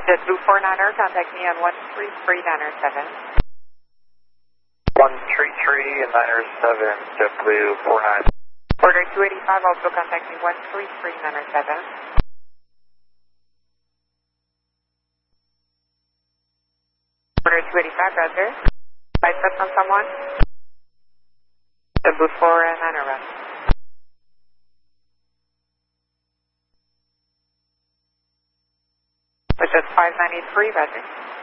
JetBlue 49er, contact me on 13397. 13397, JetBlue 49. Order 285, also contact me 13397. Order 285, Roger. Lights up on someone. JetBlue 49er, run. Which is 593, Roger.